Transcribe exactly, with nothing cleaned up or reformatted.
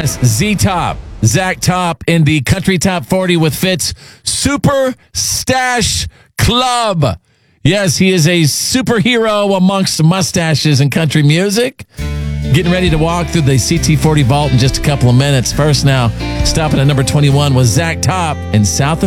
Yes, Z-Top. Zach Top in the Country Top forty with Fitz Super Stash Club. Yes, he is a superhero amongst mustaches and country music. Getting ready to walk through the C T forty vault in just a couple of minutes. First now, stopping at number twenty-one was Zach Top in South